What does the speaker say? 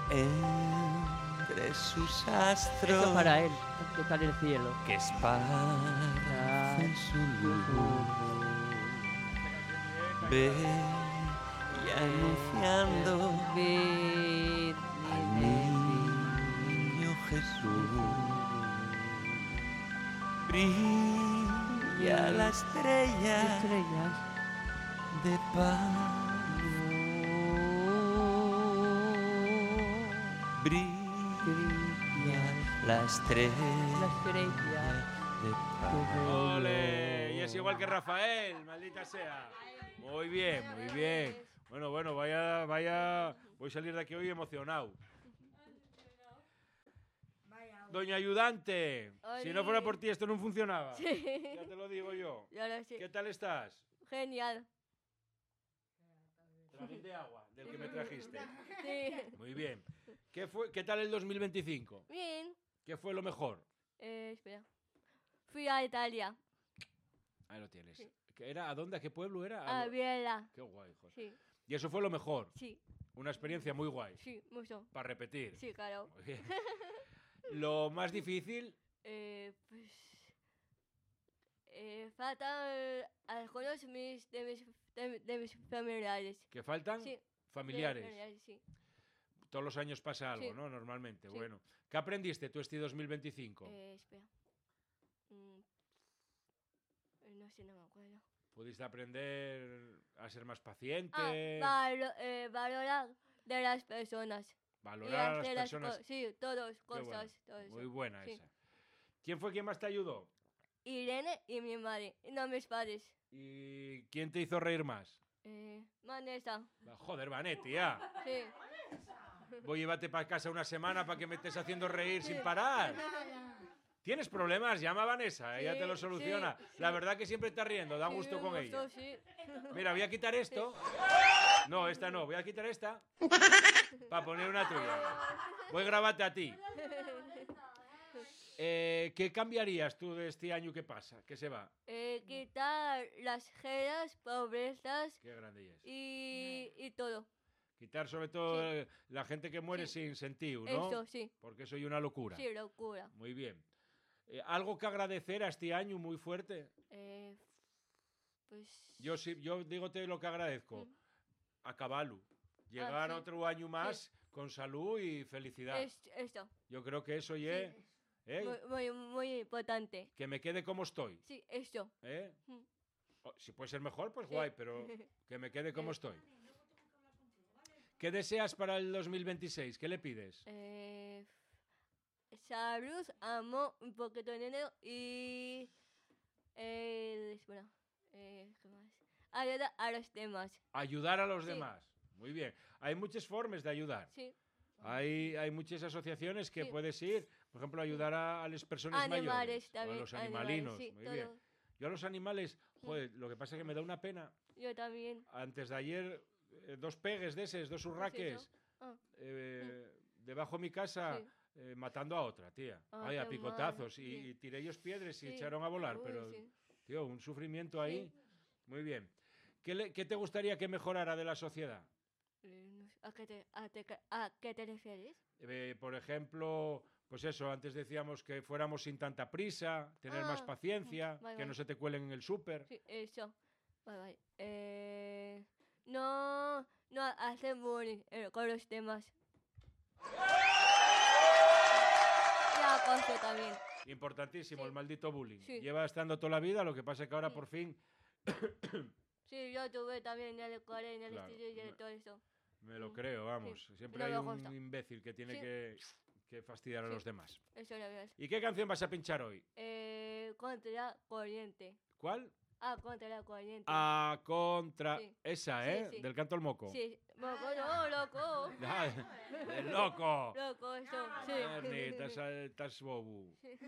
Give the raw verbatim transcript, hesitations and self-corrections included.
entre sus astros. Eso para él, que está en el cielo. Que esparcen su luz. Ve y anunciando Ven, al niño Jesús. Brilla la estrella estrellas de paz. Brilla la estrella la estrella de paz. ¡Ole! Y es igual que Rafael, maldita sea. Muy bien, muy bien. Bueno, bueno, vaya, vaya. Voy a salir de aquí hoy emocionado. Doña Ayudante, si no fuera por ti esto no funcionaba. Sí. Ya te lo digo yo. Ya lo sé. ¿Qué tal estás? Genial. Traguín de agua, del que me trajiste. Sí. Muy bien. ¿Qué, fue, ¿Qué tal el dos mil veinticinco? Bien. ¿Qué fue lo mejor? Eh, espera. Fui a Italia. Ahí lo tienes. Sí. ¿Qué era? ¿A dónde? ¿A qué pueblo era? A lo- Biela. Qué guay, joder. Sí. Y eso fue lo mejor. Sí. Una experiencia muy guay. Sí, mucho. Para repetir. Sí, claro. Muy bien. Lo más difícil, Eh, pues. Eh, faltan eh, algunos mis, de, mis, de, de mis familiares. que faltan Sí. familiares. de familiares, sí. Todos los años pasa algo, Sí. ¿no? Normalmente. Sí. Bueno. ¿Qué aprendiste tú este dos mil veinticinco? Eh, espera. Mm, eh, no sé, no me acuerdo. ¿Pudiste aprender a ser más paciente? Ah, valo- eh, valorar de las personas. Y valorar a las hacer las personas? co- sí, todos, Qué bueno, cosas, todo eso. Muy buena Sí. esa. ¿Quién fue quien más te ayudó? Irene y mi madre, y no mis padres. ¿Y quién te hizo reír más? Eh, Vanessa, Va, Joder, Vanetti, ya. sí. Voy a llevarte para casa una semana para que me estés haciendo reír sin parar. ¿Tienes problemas? Llama a Vanessa, ella Sí, te lo soluciona. sí, La sí. verdad que siempre está riendo, da Sí, gusto me con gustó, ella. sí. Mira, voy a quitar esto. No, esta no, voy a quitar esta para poner una tuya. Voy a grabarte a ti. Eh, ¿Qué cambiarías tú de este año que pasa, que se va? Eh, quitar las gelas, pobrezas Qué grande es. y, y todo. Quitar sobre todo Sí. eh, la gente que muere Sí. sin sentido, ¿no? Eso, sí. Porque soy una locura. Sí, locura. Muy bien. Eh, ¿Algo que agradecer a este año muy fuerte? Eh, pues... Yo sí, yo dígote lo que agradezco. Mm. A caballo. Llegar sí. otro año más con salud y felicidad. Es, esto. Yo creo que eso ya, ¿eh? Muy, muy, muy importante. Que me quede como estoy. Sí, esto. ¿eh? Mm. O, si puede ser mejor, pues Sí. guay, pero que me quede como Eh. estoy. ¿Qué deseas para el dos mil veintiséis? ¿Qué le pides? Eh, salud, amor, un poquito de dinero y... Eh, bueno, eh, ¿qué más? Ayuda a los demás. Ayudar a los Sí. demás. Muy bien. Hay muchas formas de ayudar. Sí. Hay, hay muchas asociaciones que Sí. puedes ir, por ejemplo, ayudar a, a las personas Animales mayores. O a también. los animales, animalinos. sí, Muy todo. bien. Yo a los animales, joder, lo que pasa es que me da una pena. Yo también. Antes de ayer, eh, dos pegues de eses, dos urraques, Ah, eh, debajo de mi casa, sí. eh, matando a otra, tía. Ah, Ay, a qué picotazos. mal, Y, sí. y tiré ellos piedras y Sí. echaron a volar. Uy, pero, sí. tío, un sufrimiento ahí. Muy bien. ¿Qué, le- qué te gustaría que mejorara de la sociedad? Eh, no sé, ¿A qué te, a te- a qué te refieres? Eh, por ejemplo, pues eso, antes decíamos que fuéramos sin tanta prisa, tener más Ah, paciencia, vale, que no vale. se te cuelen en el súper. Sí, eso. Bye, bye. Eh, no, no hacer bullying eh, con los demás. Y acoso también. Importantísimo, Sí. el maldito bullying. Sí. Lleva estando toda la vida, lo que pasa es que ahora Sí. por fin Sí, yo tuve también en el cole, en el Claro, estudio y en me- todo eso. me lo Mm, creo, vamos. sí. Siempre No hay me un gusta. imbécil que tiene Sí. que, que fastidiar a Sí. los demás. Eso lo veo. ¿Y qué canción vas a pinchar hoy? Eh, contra la corriente. ¿Cuál? Ah, contra la corriente. A contra... Sí. Esa, Sí, ¿eh? sí. Del canto al moco. Sí, moco, no, loco. Ah, ¡El loco! Loco, eso, sí. Ernie, estás, estás bobo.